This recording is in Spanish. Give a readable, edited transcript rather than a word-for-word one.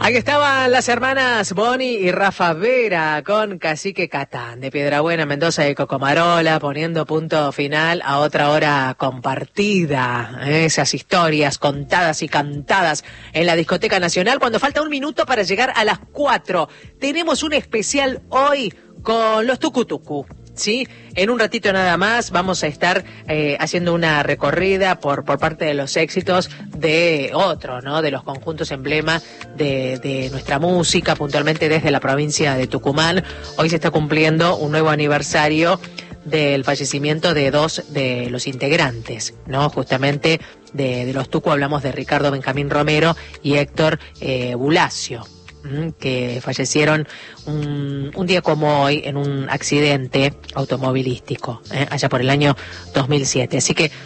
Aquí estaban las hermanas Bonnie y Rafa Vera con Cacique Catán de Piedrabuena, Mendoza y Cocomarola, poniendo punto final a otra hora compartida. Esas historias contadas y cantadas en la Discoteca Nacional cuando falta un minuto para llegar a las 4. Tenemos un especial hoy con los Tucutucu. Sí, en un ratito nada más vamos a estar haciendo una recorrida por parte de los éxitos de otro, ¿no? De los conjuntos emblema de nuestra música, puntualmente desde la provincia de Tucumán. Hoy se está cumpliendo un nuevo aniversario del fallecimiento de dos de los integrantes, ¿no? Justamente de los Tucu hablamos de Ricardo Benjamín Romero y Héctor Bulacio, que fallecieron un día como hoy en un accidente automovilístico, allá por el año 2007. Así que